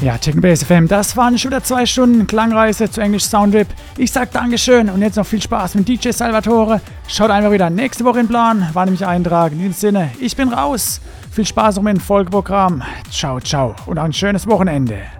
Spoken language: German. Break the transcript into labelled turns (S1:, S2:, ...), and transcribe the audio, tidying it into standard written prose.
S1: Ja, Chicken Base FM, das waren schon wieder 2 Stunden Klangreise zu Englisch Soundtrip. Ich sag Dankeschön und jetzt noch viel Spaß mit DJ Salvatore. Schaut einfach wieder nächste Woche in den Plan, war nämlich eintragen. In diesem Sinne, ich bin raus. Viel Spaß noch mit dem Folgeprogramm. Ciao, ciao und ein schönes Wochenende.